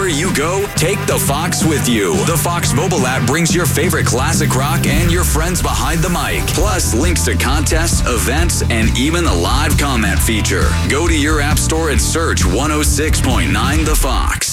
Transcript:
Wherever you go, take the Fox with you. The Fox mobile app brings your favorite classic rock and your friends behind the mic. Plus, links to contests, events, and even a live comment feature. Go to your app store and search 106.9 The Fox.